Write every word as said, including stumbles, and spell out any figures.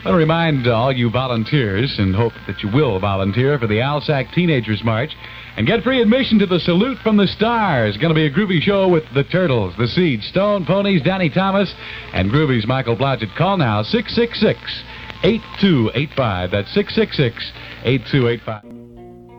I want to remind all you volunteers and hope that you will volunteer for the Alsac Teenagers March and get free admission to the Salute from the Stars. It's going to be a groovy show with the Turtles, the Siege, Stone Ponies, Danny Thomas, and Groovy's Michael Blodgett. Call now, six six six, eight two eight five. That's six six six, eight two eight five.